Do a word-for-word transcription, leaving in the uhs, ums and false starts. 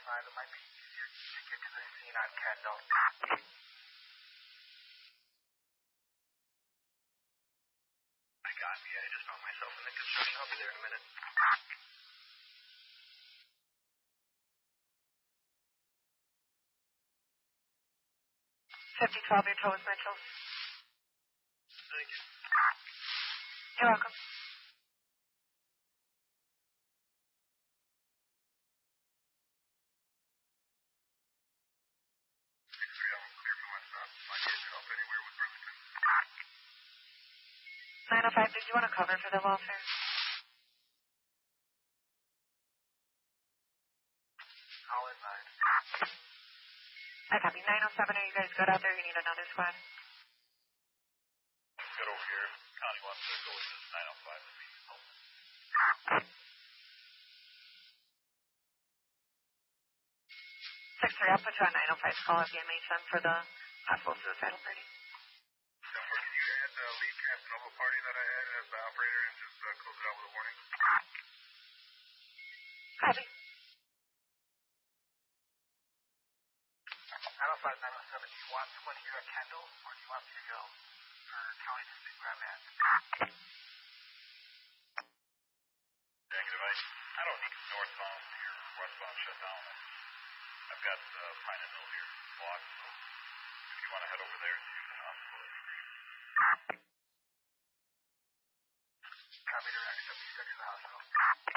side. It might be easier to get to the scene on Kendall. I got me. I just found myself in the construction. I'll be there in a minute. fifty twelve, your tow is Mitchell. Thank you. You're welcome. nine oh five, did you want to cover for the Walter? I'll advise. I copy. nine oh seven, are you guys good out there? You need another squad? Good over here. Connie wants to go with this nine oh five with me. six three, I'll put you on nine oh five call at the M H M for the possible suicidal party. Can you add the lead Casanova party that I had as the operator and just uh, close it out with a warning? Copy. nine oh five, nine oh seven, do you want somebody here at Kendall, or do you want me to go for County District where I'm at? Negative. I, I don't need northbound here, westbound shut down. I've got uh, Pine and Mill here blocked, so if you want to head over there and use the hospital, that'd be great.